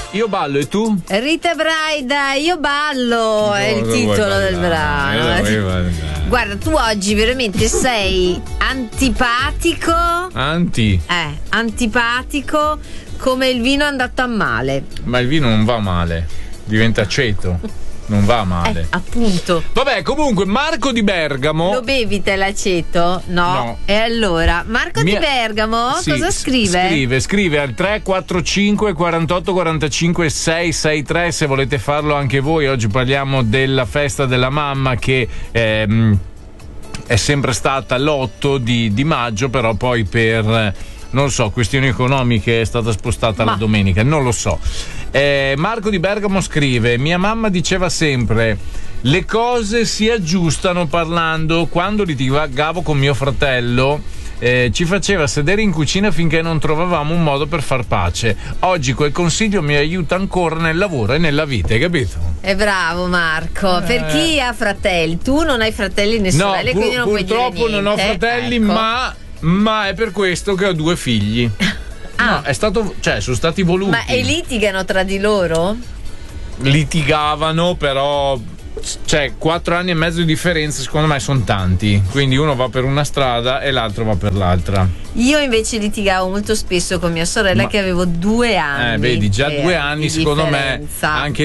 Io ballo e tu? Rita Braida, io ballo, è il titolo del brano. Guarda, tu oggi veramente sei antipatico. Antipatico come il vino andato a male. Ma il vino non va male, diventa aceto. Non va male. Appunto. Vabbè, comunque Marco di Bergamo. Lo bevi te l'aceto? No. E allora, Marco di Bergamo cosa scrive? Scrive al 345 48 45 663 se volete farlo anche voi. Oggi parliamo della festa della mamma che è sempre stata l'8 di maggio, però poi per non lo so, questioni economiche è stata spostata la domenica, non lo so. Marco di Bergamo scrive: mia mamma diceva sempre le cose si aggiustano parlando. Quando litigavo con mio fratello ci faceva sedere in cucina finché non trovavamo un modo per far pace. Oggi quel consiglio mi aiuta ancora nel lavoro e nella vita, hai capito? È bravo Marco. Per chi ha fratelli? Tu non hai fratelli né sorelle, quindi non puoi dire niente. Purtroppo non ho fratelli, ecco. ma è per questo che ho 2 figli. No, è stato, sono stati voluti. Ma litigano tra di loro? Litigavano, però 4 anni e mezzo di differenza secondo me sono tanti. Quindi uno va per una strada e l'altro va per l'altra. Io invece litigavo molto spesso con mia sorella che avevo 2 anni. Vedi, già 2 anni secondo me anche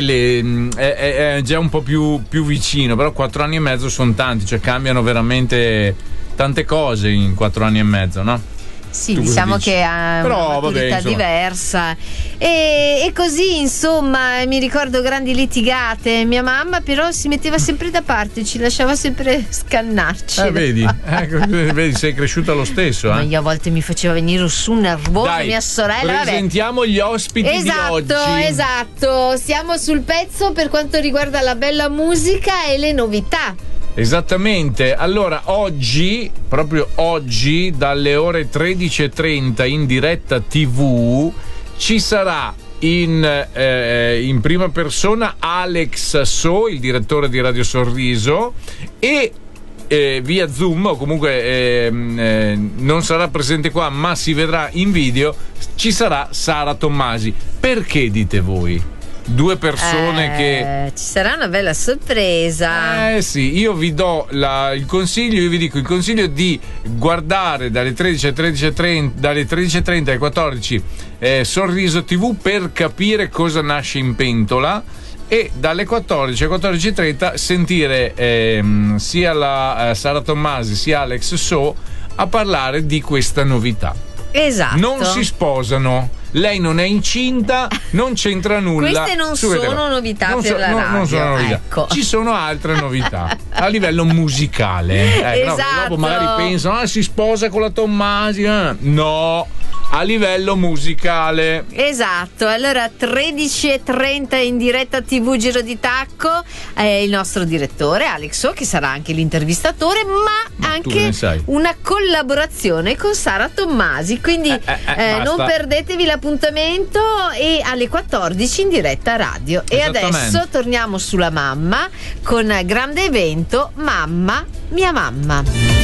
è già un po' più vicino. Però 4 anni e mezzo sono tanti, cioè cambiano veramente tante cose in 4 anni e mezzo, no? Sì, diciamo che ha una maturità diversa e così, insomma, mi ricordo grandi litigate. Mia mamma però si metteva sempre da parte, ci lasciava sempre scannarci. Vedi, sei cresciuta lo stesso. Ma io a volte mi faceva venire su nervosa mia sorella. Presentiamo gli ospiti di oggi. Esatto, siamo sul pezzo per quanto riguarda la bella musica e le novità. Esattamente, allora proprio oggi dalle ore 13:30 in diretta TV ci sarà in prima persona Alex So, il direttore di Radio Sorriso, e via Zoom, o comunque non sarà presente qua ma si vedrà in video, ci sarà Sara Tommasi. Perché dite voi? 2 persone che ci sarà una bella sorpresa. Sì, io vi do il consiglio, io vi dico il consiglio di guardare dalle 13 alle 13:30, dalle 13:30 alle 14 Sorriso TV per capire cosa nasce in pentola, e dalle 14 alle 14:30 sentire sia la Sara Tommasi sia Alex So a parlare di questa novità. Esatto. Non si sposano, lei non è incinta, non c'entra nulla. Queste non sono novità per la radio. Non sono novità. Ecco. Ci sono altre novità a livello musicale. Esatto. No, dopo magari pensano si sposa con la Tommasi. No, a livello musicale. Esatto. Allora 13:30 in diretta TV Giro di Tacco, il nostro direttore Alex O, che sarà anche l'intervistatore, ma anche una collaborazione con Sara Tommasi, quindi non perdetevi l'appuntamento, e alle 14 in diretta radio. E adesso torniamo sulla mamma con grande evento Mamma, mia mamma.